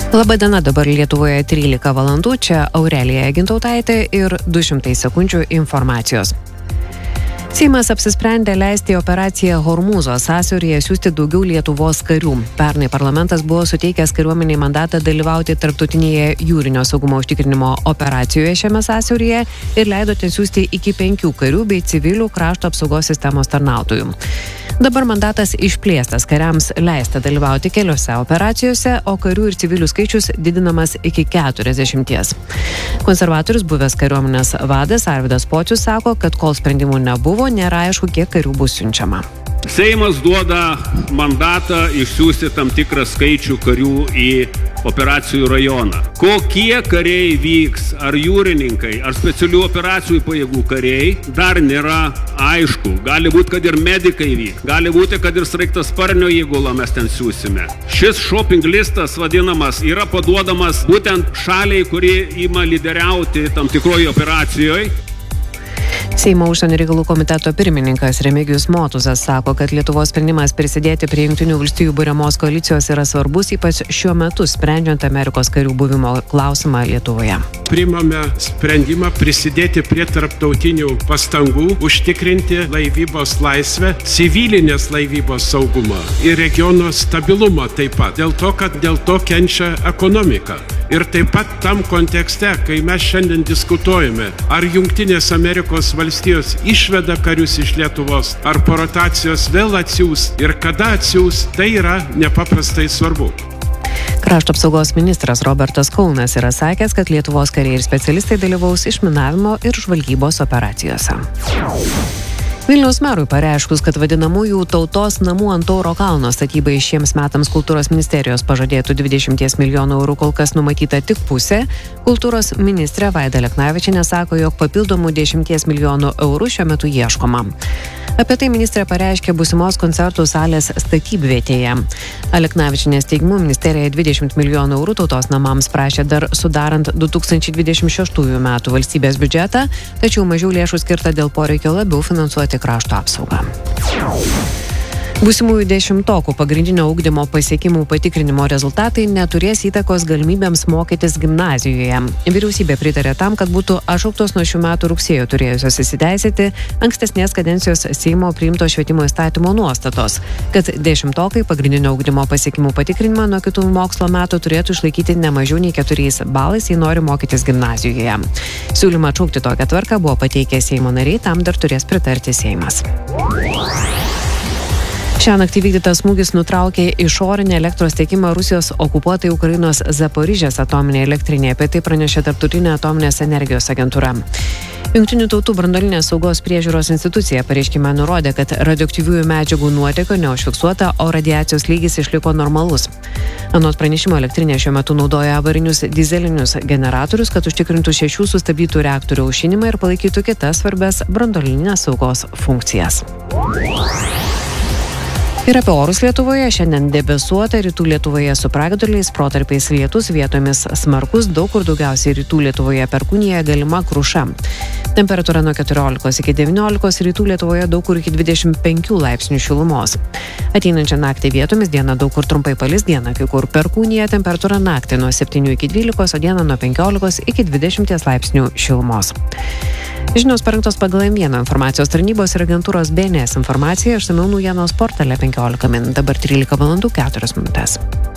Labadiena, dabar Lietuvoje 13 valandų, čia Aurelija Gintautaitė ir 200 sekundžių informacijos. Seimas apsisprendė leisti operaciją Hormūzo sąsiauryje siųsti daugiau Lietuvos karių. Pernai parlamentas buvo suteikęs kariuomeniai mandatą dalyvauti tarptautinėje jūrinio saugumo užtikrinimo operacijoje šiame sąsiauryje ir leido ten siųsti iki 5 karių bei civilių krašto apsaugos sistemos tarnautojų. Dabar mandatas išplėstas, kariams leista dalyvauti keliose operacijose, o karių ir civilių skaičius didinamas iki 40. Konservatorius buvęs kariuomenės vadas Arvydas Pocius sako, kad kol sprendimų nebuvo, nėra aišku, kiek karių bus siunčiama. Seimas duoda mandatą išsiųsti tam tikrą skaičių karių į operacijų rajoną. Kokie kariai vyks, ar jūrininkai, ar specialių operacijų pajėgų kariai, dar nėra aišku. Gali būti, kad ir medikai vyks, gali būti, kad ir sraigtasparnio įgulą mes ten siūsime. Šis shopping listas vadinamas yra paduodamas būtent šaliai, kuri ima lyderiauti tam tikroje operacijoje. Seimo užsienio reikalų komiteto pirmininkas Remigijus Motuzas sako, kad Lietuvos sprendimas prisidėti prie Jungtinių valstijų buriamos koalicijos yra svarbus, ypač šiuo metu sprendžiant Amerikos karių buvimo klausimą Lietuvoje. Priimame sprendimą prisidėti prie tarptautinių pastangų užtikrinti laivybos laisvę, civilinės laivybos saugumą ir regiono stabilumą taip pat, dėl to kenčia ekonomika. Ir taip pat tam kontekste, kai mes šiandien diskutuojame, ar Jungtinės Amerikos valstijos išveda karius iš Lietuvos, ar po rotacijos vėl atsiųs ir kada atsiųs, tai yra nepaprastai svarbu. Krašto apsaugos ministras Robertas Kaunas yra sakęs, kad Lietuvos kariai ir specialistai dalyvaus išminavimo ir žvalgybos operacijose. Vilniaus merui pareiškus, kad vadinamųjų tautos namų ant Tauro kalno statybai šiems metams kultūros ministerijos pažadėtų 20 milijonų eurų, kol kas numatyta tik pusė, kultūros ministrė Vaida Aleknavičienė sako, jog papildomų 10 milijonų eurų šiuo metu ieškoma. Apie tai ministrė pareiškė būsimos koncertų salės statybvietėje. Aleknavičienės teigimu ministerija 20 milijonų eurų tautos namams prašė dar sudarant 2026 metų valstybės biudžetą, tačiau mažiau lėšų skirta dėl poreikio labiau finansuoti krašto apsaugą. Būsimųjų 10-okų pagrindinio ugdymo pasiekimų patikrinimo rezultatai neturės įtakos galimybėms mokytis gimnazijoje. Vyriausybė pritarė tam, kad būtų atšauktos nuo šių metų rugsėjo turėjusios įsiteisėti ankstesnės kadencijos Seimo priimto švietimo įstatymo nuostatos, kad 10-okai pagrindinio ugdymo pasiekimų patikrinimą nuo kitų mokslo metų turėtų išlaikyti ne mažiau nei 4 balais, jei nori mokytis gimnazijoje. Siūlymą atšaukti tokią tvarką buvo pateikę Seimo nariai, tam dar turės pritarti Seimas. Šiąnakt įvykdytas smūgis nutraukė išorinį elektros tiekimą Rusijos okupuotai Ukrainos Zaporižės atominė elektrinė, apie tai pranešė Tarptautinė atominės energijos agentūra. Jungtinių tautų branduolinės saugos priežiūros institucija pareiškime nurodė, kad radioaktyviųjų medžiagų nuotėkio neužfiksuota, o radiacijos lygis išliko normalus. Anot pranešimo, elektrinė šiuo metu naudoja avarinius dizelinius generatorius, kad užtikrintų 6 sustabdytų reaktorių aušinimą ir palaikytų kitas svarbias branduolinės saugos funkcijas. Ir apie orus Lietuvoje. Šiandien debesuota, rytų Lietuvoje su pragiedruliais, protarpiais lietus, vietomis smarkus, daug kur daugiausiai rytų Lietuvoje perkūnija, galima kruša. Temperatūra nuo 14 iki 19, rytų Lietuvoje daug kur iki 25 laipsnių šilumos. Ateinančią naktį vietomis, dieną daug kur trumpai palis, dieną kai kur perkūnija, temperatūra naktį nuo 7 iki 12, o dieną nuo 15 iki 20 laipsnių šilumos. Žinios parengtos pagal M1 informacijos tarnybos ir agentūros BNS informaciją, išsamiau naujienos portale 15 min. Dabar 13 valandų 4 minutės.